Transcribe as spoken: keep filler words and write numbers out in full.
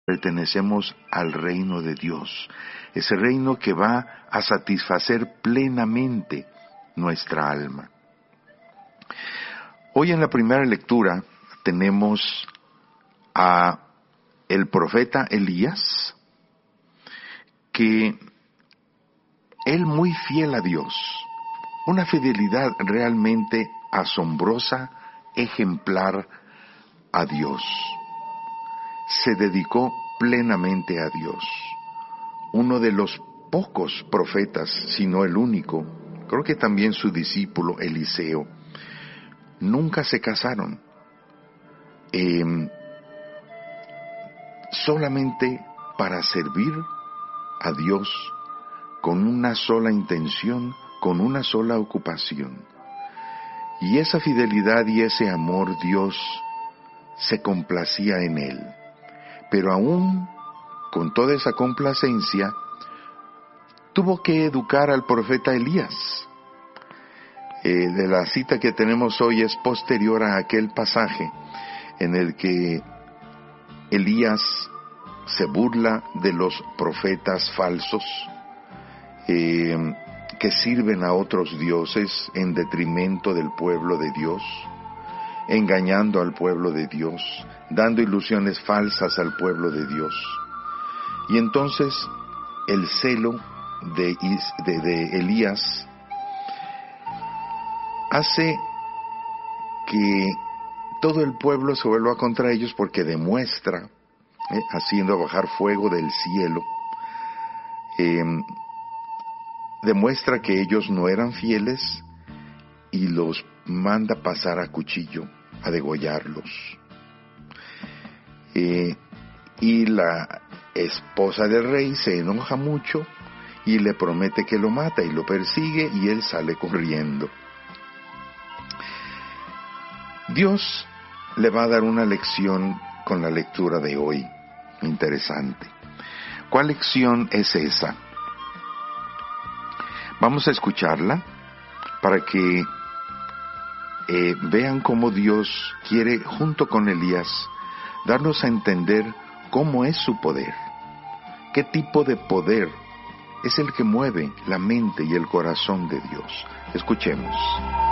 pertenecemos al reino de Dios, ese reino que va a satisfacer plenamente nuestra alma. Hoy en la primera lectura tenemos a el profeta Elías, que él muy fiel a Dios, una fidelidad realmente asombrosa, ejemplar a Dios. Se dedicó plenamente a Dios. Uno de los pocos profetas, si no el único, creo que también su discípulo Eliseo, nunca se casaron. Eh, solamente para servir a Dios con una sola intención, con una sola ocupación. Y esa fidelidad y ese amor Dios se complacía en él. Pero aún con toda esa complacencia, tuvo que educar al profeta Elías. Eh, de la cita que tenemos hoy es posterior a aquel pasaje en el que Elías se burla de los profetas falsos eh, que sirven a otros dioses en detrimento del pueblo de Dios, engañando al pueblo de Dios, dando ilusiones falsas al pueblo de Dios. Y entonces el celo de, de, de Elías hace que todo el pueblo se vuelva contra ellos, porque demuestra, eh, haciendo bajar fuego del cielo, eh, demuestra que ellos no eran fieles y los manda pasar a cuchillo, a degollarlos. Eh, y la esposa del rey se enoja mucho y le promete que lo mata, y lo persigue, y él sale corriendo. Dios le va a dar una lección con la lectura de hoy, interesante. ¿Cuál lección es esa? Vamos a escucharla para que eh, vean cómo Dios quiere, junto con Elías, darnos a entender cómo es su poder, qué tipo de poder es el que mueve la mente y el corazón de Dios. Escuchemos.